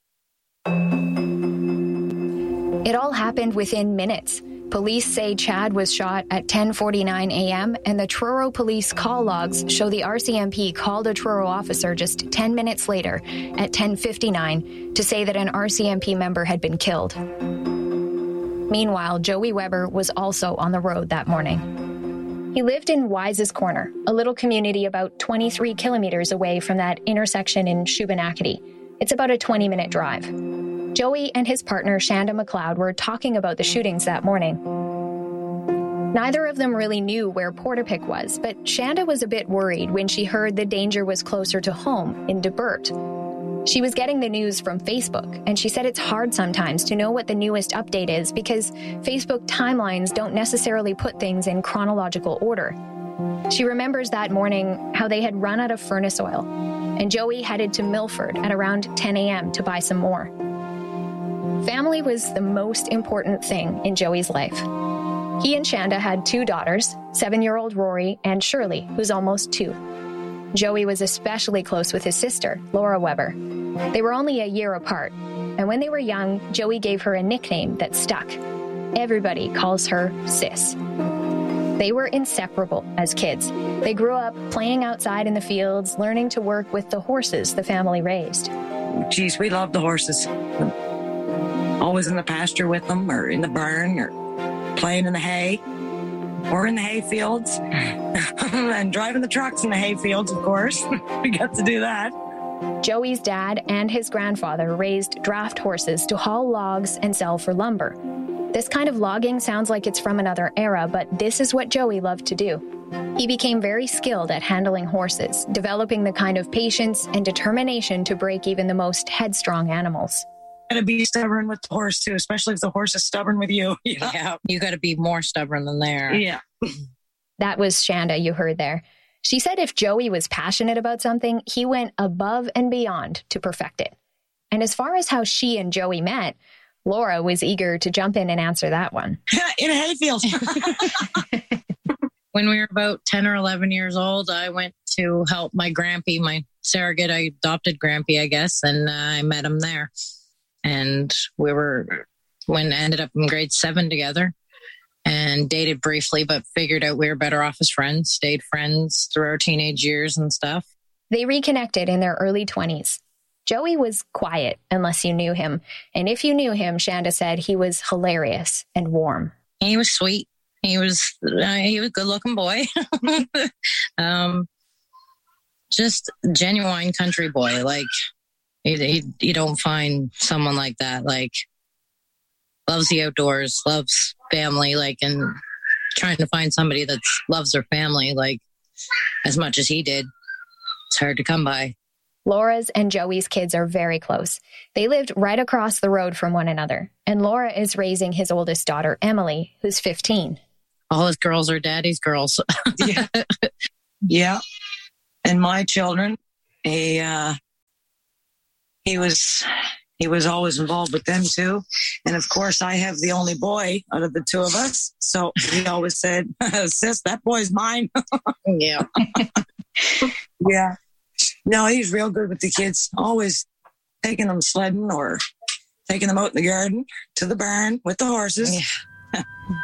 It all happened within minutes. Police say Chad was shot at 10:49 a.m., and the Truro police call logs show the RCMP called a Truro officer just 10 minutes later at 10:59 to say that an RCMP member had been killed. Meanwhile, Joey Weber was also on the road that morning. He lived in Wise's Corner, a little community about 23 kilometers away from that intersection in Shubenacadie. It's about a 20-minute drive. Joey and his partner, Shanda McLeod, were talking about the shootings that morning. Neither of them really knew where Portapique was, but Shanda was a bit worried when she heard the danger was closer to home in Debert. She was getting the news from Facebook, and she said it's hard sometimes to know what the newest update is because Facebook timelines don't necessarily put things in chronological order. She remembers that morning how they had run out of furnace oil, and Joey headed to Milford at around 10 a.m. to buy some more. Family was the most important thing in Joey's life. He and Shanda had two daughters, 7-year-old Rory and Shirley, who's almost 2. Joey was especially close with his sister, Laura Weber. They were only a year apart, and when they were young, Joey gave her a nickname that stuck. Everybody calls her Sis. They were inseparable as kids. They grew up playing outside in the fields, learning to work with the horses the family raised. Geez, we love the horses. Always in the pasture with them, or in the barn, or playing in the hay, or in the hay fields, and driving the trucks in the hay fields, of course. We got to do that. Joey's dad and his grandfather raised draft horses to haul logs and sell for lumber. This kind of logging sounds like it's from another era, but this is what Joey loved to do. He became very skilled at handling horses, developing the kind of patience and determination to break even the most headstrong animals. You gotta be stubborn with the horse too, especially if the horse is stubborn with you. Yeah, you gotta be more stubborn than they are. Yeah. That was Shanda you heard there. She said if Joey was passionate about something, he went above and beyond to perfect it. And as far as how she and Joey met, Laura was eager to jump in and answer that one. In a hayfield. When we were about 10 or 11 years old, I went to help my grampy, my surrogate. I adopted grampy, I guess, and I met him there. And ended up in grade 7 together and dated briefly, but figured out we were better off as friends, stayed friends through our teenage years and stuff. They reconnected in their early 20s. Joey was quiet unless you knew him. And if you knew him, Shanda said he was hilarious and warm. He was sweet. He was a good looking boy. just genuine country boy. Like, you don't find someone like that. Like, loves the outdoors, loves family, like, and trying to find somebody that loves their family, like, as much as he did, it's hard to come by. Laura's and Joey's kids are very close. They lived right across the road from one another, and Laura is raising his oldest daughter, Emily, who's 15. All his girls are daddy's girls. Yeah. Yeah. And my children, he was always involved with them too. And of course, I have the only boy out of the two of us. So he always said, sis, that boy's mine. Yeah. Yeah. No, he's real good with the kids. Always taking them sledding or taking them out in the garden to the barn with the horses. Yeah.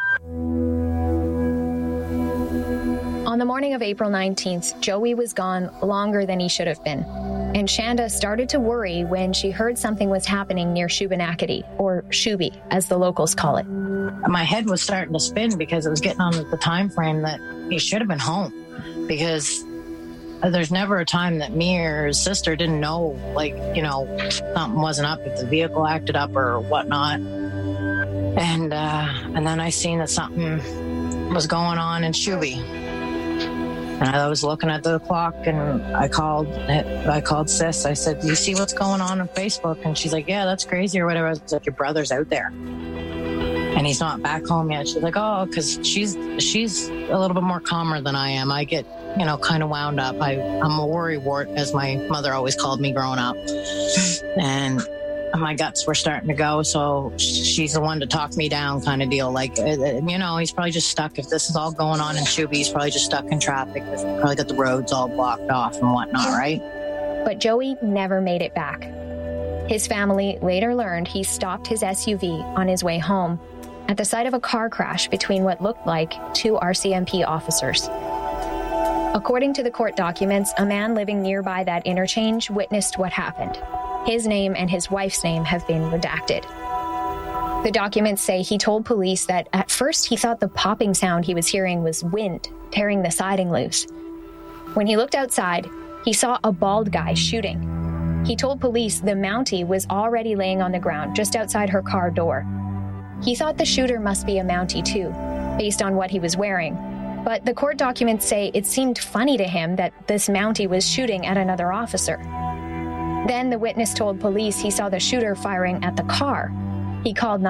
On the morning of April 19th, Joey was gone longer than he should have been. And Shanda started to worry when she heard something was happening near Shubenacadie, or Shuby, as the locals call it. My head was starting to spin because it was getting on the time frame that he should have been home. Because there's never a time that me or his sister didn't know, like, you know, something wasn't up, if the vehicle acted up or whatnot. And then I seen that something was going on in Shuby. And I was looking at the clock, and I called Sis. I said, do you see what's going on Facebook? And she's like, yeah, that's crazy or whatever. I was like, your brother's out there. And he's not back home yet. She's like, oh, because she's a little bit more calmer than I am. I get, you know, kind of wound up. I'm a worrywart, as my mother always called me growing up. And my guts were starting to go. So she's the one to talk me down, kind of deal. Like, you know, he's probably just stuck. If this is all going on in Shuby, he's probably just stuck in traffic. He's probably got the roads all blocked off and whatnot, right? But Joey never made it back. His family later learned he stopped his SUV on his way home at the site of a car crash between what looked like two RCMP officers. According to the court documents, a man living nearby that interchange witnessed what happened. His name and his wife's name have been redacted. The documents say he told police that at first he thought the popping sound he was hearing was wind tearing the siding loose. When he looked outside, he saw a bald guy shooting. He told police the Mountie was already laying on the ground just outside her car door. He thought the shooter must be a Mountie too, based on what he was wearing. But the court documents say it seemed funny to him that this Mountie was shooting at another officer. Then the witness told police he saw the shooter firing at the car. He called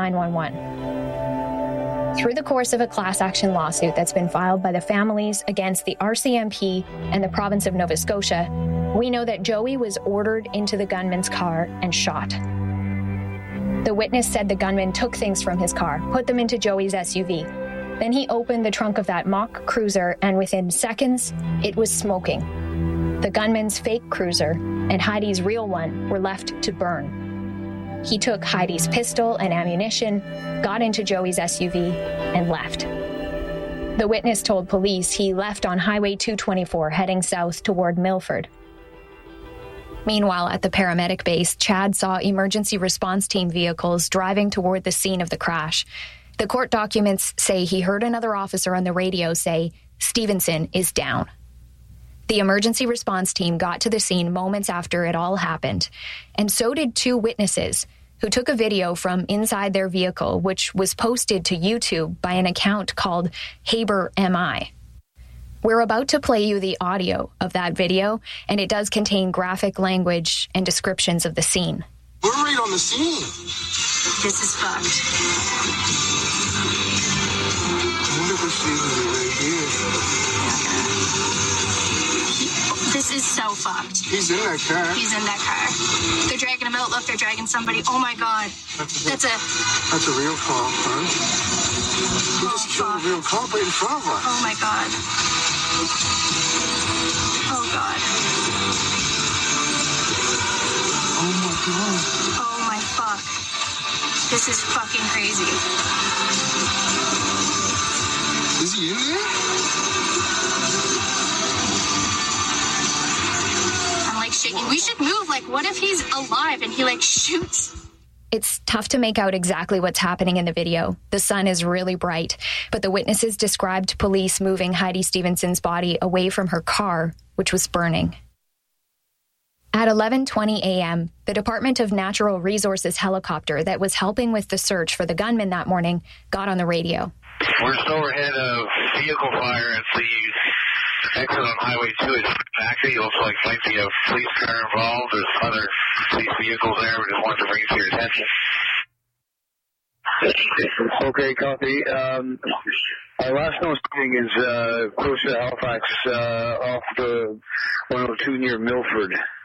911. Through the course of a class action lawsuit that's been filed by the families against the RCMP and the province of Nova Scotia, we know that Joey was ordered into the gunman's car and shot. The witness said the gunman took things from his car, put them into Joey's SUV. Then he opened the trunk of that mock cruiser, and within seconds, it was smoking. The gunman's fake cruiser and Heidi's real one were left to burn. He took Heidi's pistol and ammunition, got into Joey's SUV, and left. The witness told police he left on Highway 224 heading south toward Milford. Meanwhile, at the paramedic base, Chad saw emergency response team vehicles driving toward the scene of the crash. The court documents say he heard another officer on the radio say, "Stevenson is down." The emergency response team got to the scene moments after it all happened, and so did two witnesses who took a video from inside their vehicle, which was posted to YouTube by an account called Haber MI. We're about to play you the audio of that video, and it does contain graphic language and descriptions of the scene. We're right on the scene. This is fucked. I wonder if we're seeing it right here. This is so fucked. He's in that car. He's in that car. They're dragging him out. Look, they're dragging somebody. Oh my God. That's a real cop, huh? He just killed a real cop right in front of us. Oh my God. Oh God. Oh my God. Oh my fuck. This is fucking crazy. Is he in there? Shaking. We should move. Like, what if he's alive and he, like, shoots? It's tough to make out exactly what's happening in the video. The sun is really bright, but the witnesses described police moving Heidi Stevenson's body away from her car, which was burning. At 11:20 a.m., the Department of Natural Resources helicopter that was helping with the search for the gunman that morning got on the radio. We're just overhead of vehicle fire at the exit on Highway 2. It's actually looks like might be a police car involved. There's other police vehicles there. We just wanted to bring it to your attention. Okay, copy. Our last known sighting is close to Halifax, off the 102 near Milford.